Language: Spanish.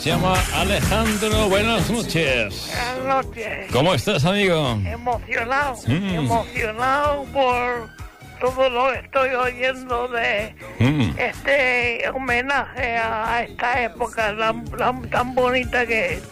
Nos llama Alejandro. Buenas noches. Buenas noches. ¿Cómo estás, amigo? Emocionado, emocionado por todo lo que estoy oyendo de este homenaje a esta época tan bonita que es.